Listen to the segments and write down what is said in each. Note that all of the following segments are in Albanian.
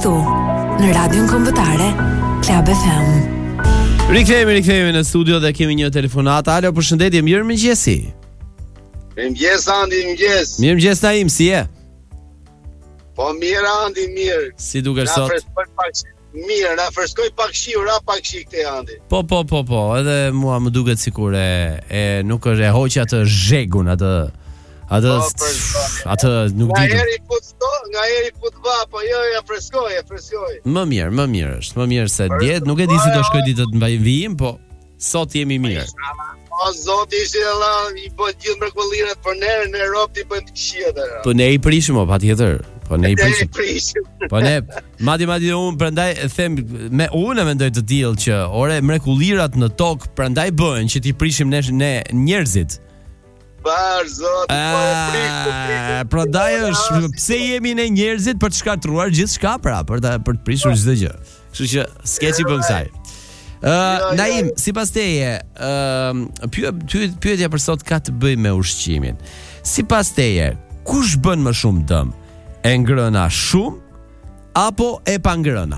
këtu në Radion Kombëtare Club FM. Rikthehemi në studio dhe kemi një telefonat. Alo, përshëndetje, mirëmëngjesi. Mirëmëngjes Andi, mirëmëngjes. Mirëmëngjes Naim, si je? Po mirë Andi, mirë. Si dukesh sot? Mirë, na freskoj pak shiu, ra pak shi këtej Andi. Po, edhe mua më duket sikur e nuk është e hoqja atë zhegun, atë nuk di. Nga eri futba, po jo, ja freskoj. Më mirë është. Më mirë se djetë, nuk e di si do shkoj ditët në vijim, po sot jemi mirë. O zoti i bë gjithë mrekullirat për ne në Europë i bëjmë këshillat. Po ne i prishim patjetër. Po ne i prishim. Po ne madje unë prandaj them unë mendoj të tillë që ore mrekullirat në tokë prandaj bëhen që ti prishim ne njerëzit. Bar zot, prandaj është pse jemi ne njerëzit për të shkatruar gjithçka për të prishur çdo gjë. Kështu që skeci bën kësaj. Naim, sipas teje, pyetja për sot ka të bëjë me ushqimin. Sipas teje, kush bën më shumë dëm? E ngrëna shumë apo e pa ngrëna?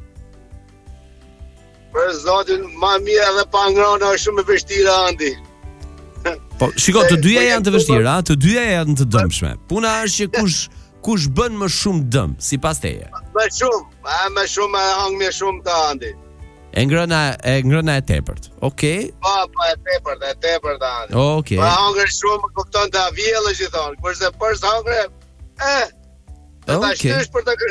Për zotin, ma mirë edhe pa ngrëna është shumë e vështirë Andi. Po, shiko, të dyja janë të vështira, të dyja janë të dëmshme. Puna është që kush bën më shumë dëm, sipas teje? Më shumë hang më shumë të Andi. E ngrëna e tepërt. Okej. Po, e tepërt Andi. Okej. Po hangër shumë kupton ta vjellësh i thon. Kurse për hangër, ta shtysh për të